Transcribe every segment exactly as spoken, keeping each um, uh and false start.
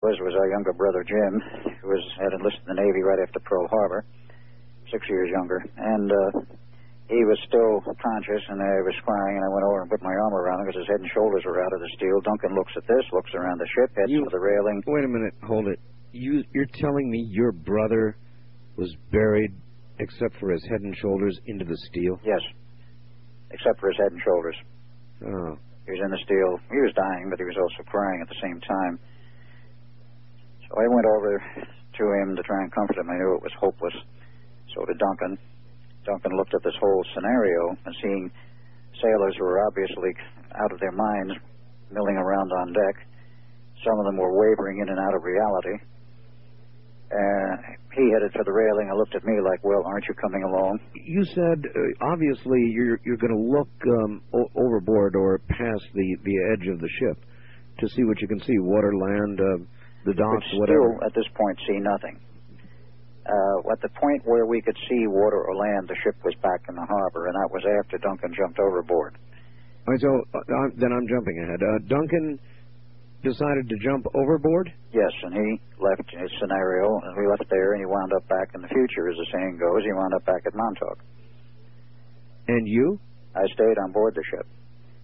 was was our younger brother Jim, who was had enlisted in the Navy right after Pearl Harbor, six years younger, and uh, he was still conscious, and I was crying, and I went over and put my arm around him because his head and shoulders were out of the steel. Duncan looks at this, looks around the ship, heads you, for the railing. Wait a minute, hold it. You you're telling me your brother was buried, except for his head and shoulders, into the steel? Yes, except for his head and shoulders. Oh. He was in the steel. He was dying, but he was also crying at the same time. So I went over to him to try and comfort him. I knew it was hopeless. So did Duncan. Duncan looked at this whole scenario and seeing sailors who were obviously out of their minds, milling around on deck. Some of them were wavering in and out of reality. Uh, he headed for the railing and looked at me like, well, aren't you coming along? You said, uh, obviously, you're you're going to look um, o- overboard or past the, the edge of the ship to see what you can see, water, land, uh, the docks, But whatever. still, at this point, see nothing. Uh, at the point where we could see water or land, the ship was back in the harbor, and that was after Duncan jumped overboard. All right, so uh, then I'm jumping ahead. Uh, Duncan decided to jump overboard? Yes, and he left his scenario, and we left there, and he wound up back in the future, as the saying goes. He wound up back at Montauk. And you? I stayed on board the ship.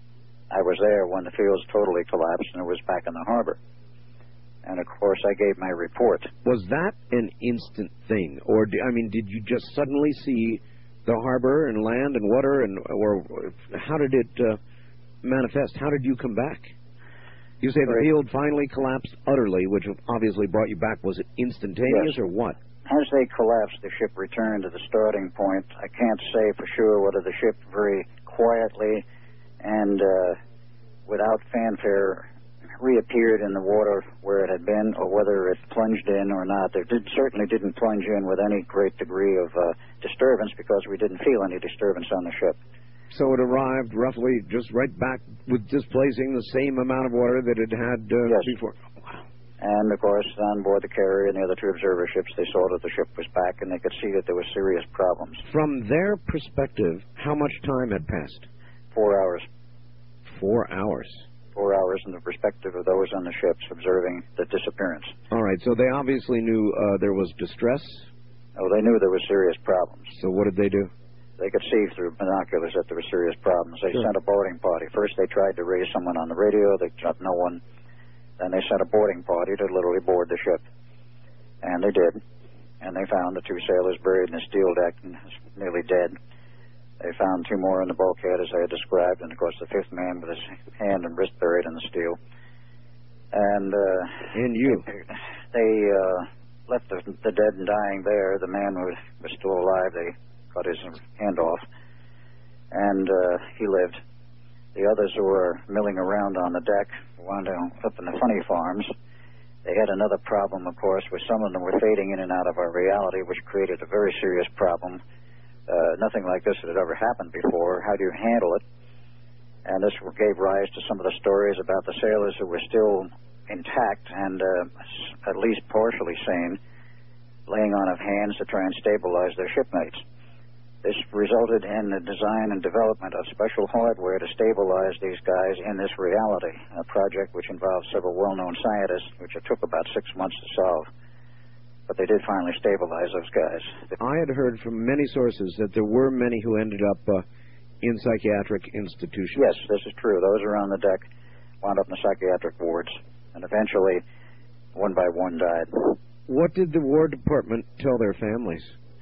I was there when the fields totally collapsed, and it was back in the harbor. And, of course, I gave my report. Was that an instant thing? Or, I mean, did you just suddenly see the harbor and land and water? And or how did it uh, manifest? How did you come back? You say the field finally collapsed utterly, which obviously brought you back. Was it instantaneous Yes. or what? As they collapsed, the ship returned to the starting point. I can't say for sure whether the ship very quietly and uh, without fanfare reappeared in the water where it had been, or whether it plunged in or not. It did, certainly didn't plunge in with any great degree of uh, disturbance because we didn't feel any disturbance on the ship. So it arrived roughly just right back with displacing the same amount of water that it had uh, yes. before. Wow. And, of course, on board the carrier and the other two observer ships, they saw that the ship was back, and they could see that there were serious problems. From their perspective, how much time had passed? Four hours. Four hours. Four hours in the perspective of those on the ships observing the disappearance. All right, so they obviously knew uh, there was distress. Oh, they knew there were serious problems. So what did they do? They could see through binoculars that there were serious problems. They Sure. sent a boarding party. First, they tried to raise someone on the radio. They got no one. Then they sent a boarding party to literally board the ship. And they did. And they found the two sailors buried in the steel deck and nearly dead. They found two more in the bulkhead, as I had described, and, of course, the fifth man with his hand and wrist buried in the steel. And uh, And you. They, they uh, left the, the dead and dying there. The man was, was still alive. They cut his hand off, and uh, he lived. The others who were milling around on the deck wound up in the funny farms. They had another problem, of course, where some of them were fading in and out of our reality, which created a very serious problem. Uh, nothing like this had ever happened before. How do you handle it? And this gave rise to some of the stories about the sailors who were still intact and uh, at least partially sane, laying on of hands to try and stabilize their shipmates. This resulted in the design and development of special hardware to stabilize these guys in this reality, a project which involved several well-known scientists, which it took about six months to solve. But they did finally stabilize those guys. I had heard from many sources that there were many who ended up uh, in psychiatric institutions. Yes, this is true. Those who were on the deck wound up in the psychiatric wards, and eventually, one by one, died. What did the War Department tell their families?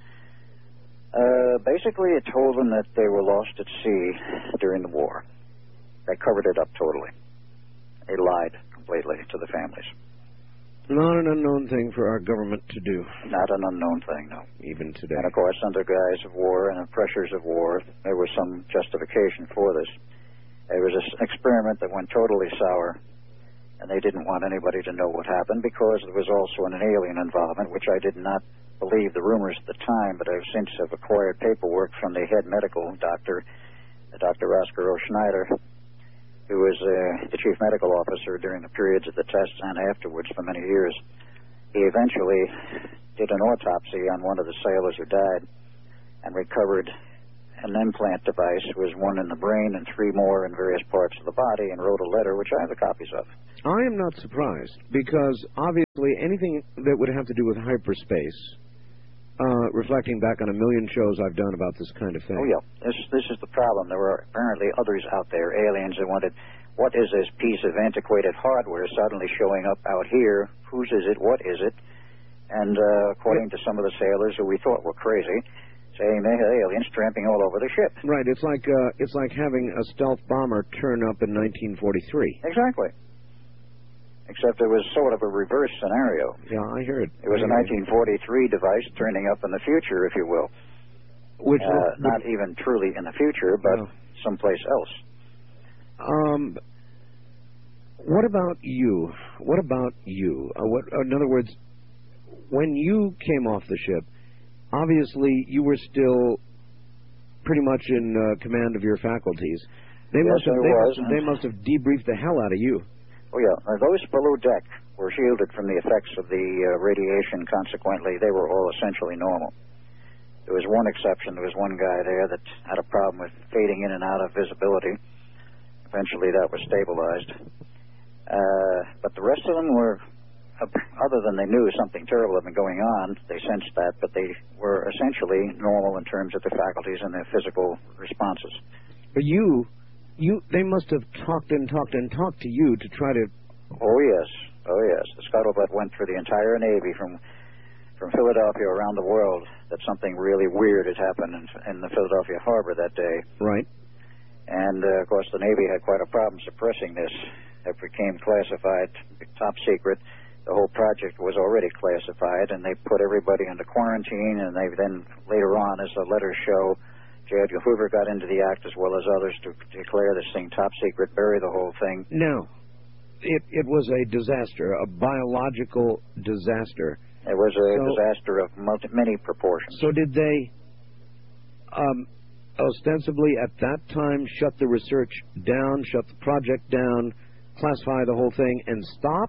Uh, basically, it told them that they were lost at sea during the war. They covered it up totally. They lied completely to the families. Not an unknown thing for our government to do. Not an unknown thing, no. Even today. And, of course, under guise of war and the pressures of war, there was some justification for this. It was an experiment that went totally sour, and they didn't want anybody to know what happened because there was also an alien involvement, which I did not believe the rumors at the time, but I've since have acquired paperwork from the head medical doctor, Doctor Oscar O. Schneider, who was uh, the chief medical officer during the periods of the tests and afterwards for many years. He eventually did an autopsy on one of the sailors who died and recovered an implant device, was one in the brain and three more in various parts of the body, and wrote a letter, which I have the copies of. I am not surprised, because obviously anything that would have to do with hyperspace, uh, reflecting back on a million shows I've done about this kind of thing. Oh, yeah. This, this is the problem. There were apparently others out there, aliens, that wanted, what is this piece of antiquated hardware suddenly showing up out here? Whose is it? What is it? And uh, according to some of the sailors who we thought were crazy, saying they had aliens tramping all over the ship. Right. It's like uh, it's like having a stealth bomber turn up in nineteen forty-three. Exactly. Except it was sort of a reverse scenario. Yeah, I heard. It was a nineteen forty-three device turning up in the future, if you will. Which uh, was, not even truly in the future, but no. someplace else. Um. What about you? What about you? Uh, what? In other words, when you came off the ship, obviously you were still pretty much in uh, command of your faculties. They yes, must have. I They was. must have, they must have debriefed the hell out of you. Oh yeah, uh, those below deck were shielded from the effects of the uh, radiation. Consequently, they were all essentially normal. There was one exception. There was one guy there that had a problem with fading in and out of visibility. Eventually, that was stabilized. Uh, but the rest of them were, other than they knew something terrible had been going on, they sensed that, but they were essentially normal in terms of their faculties and their physical responses. But you, you, they must have talked and talked and talked to you to try to... Oh, yes. Oh, yes. The scuttlebutt went through the entire Navy from from Philadelphia around the world that something really weird had happened in, in the Philadelphia harbor that day. Right. And, uh, of course, the Navy had quite a problem suppressing this. It became classified, top secret. The whole project was already classified, and they put everybody into quarantine, and they then, later on, as the letters show, J. Edgar Hoover got into the act, as well as others, to declare this thing top secret, bury the whole thing. No. It, it was a disaster, a biological disaster. It was a so, disaster of multi, many proportions. So did they, um, ostensibly at that time, shut the research down, shut the project down, classify the whole thing, and stop?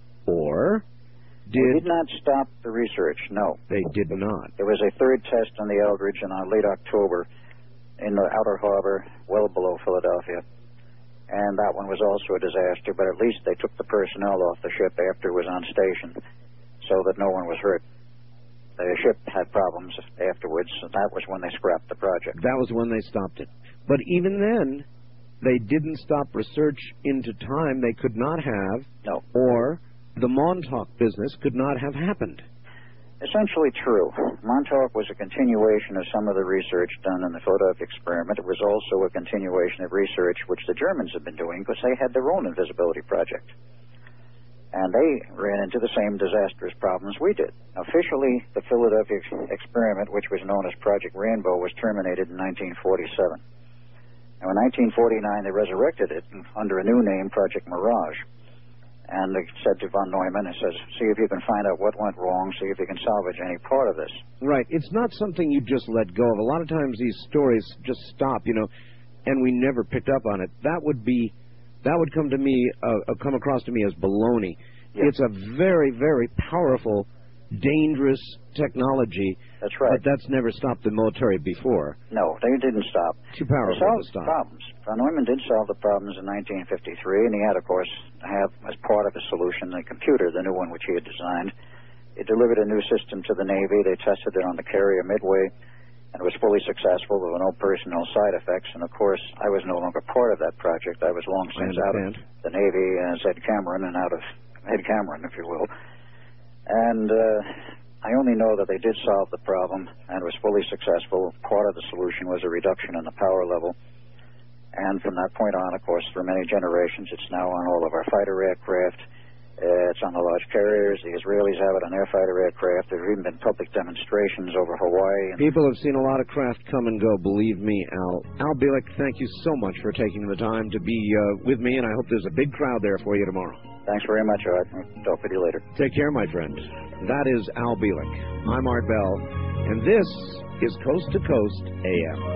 Or did... They did not stop the research, no. They did not. There was a third test on the Eldridge in uh, late October in the outer harbor, well below Philadelphia. And that one was also a disaster, but at least they took the personnel off the ship after it was on station so that no one was hurt. The ship had problems afterwards, and that was when they scrapped the project. That was when they stopped it. But even then, they didn't stop research into time they could not have. No. Or the Montauk business could not have happened. Essentially true. Montauk was a continuation of some of the research done in the Philadelphia experiment. It was also a continuation of research which the Germans had been doing because they had their own invisibility project. And they ran into the same disastrous problems we did. Officially, the Philadelphia ex- experiment, which was known as Project Rainbow, was terminated in nineteen forty-seven. Now, in nineteen forty-nine, they resurrected it under a new name, Project Mirage. And they said to von Neumann, it says, see if you can find out what went wrong, see if you can salvage any part of this. Right. It's not something you just let go of. A lot of times these stories just stop, you know, and we never picked up on it. That would be, that would come to me, uh, come across to me as baloney. Yeah. It's a very, very powerful, dangerous technology. That's right. But that's never stopped the military before. No, they didn't stop. Too powerful they solved to stop. Problems. Von Neumann did solve the problems in nineteen fifty-three, and he had, of course, have as part of his solution the computer, the new one which he had designed. It delivered a new system to the Navy. They tested it on the carrier Midway, and it was fully successful. There were no personnel side effects, and of course, I was no longer part of that project. I was long since out of the Navy as Ed Cameron and out of Ed Cameron, if you will. And uh, I only know that they did solve the problem and it was fully successful. Part of the solution was a reduction in the power level. And from that point on, of course, for many generations, it's now on all of our fighter aircraft. Uh, it's on the large carriers. The Israelis have it on their fighter aircraft. There have even been public demonstrations over Hawaii. And people have seen a lot of craft come and go, believe me, Al. Al Bielek, thank you so much for taking the time to be uh, with me, and I hope there's a big crowd there for you tomorrow. Thanks very much, Art. I'll talk with you later. Take care, my friend. That is Al Bielek. I'm Art Bell, and this is Coast to Coast A M.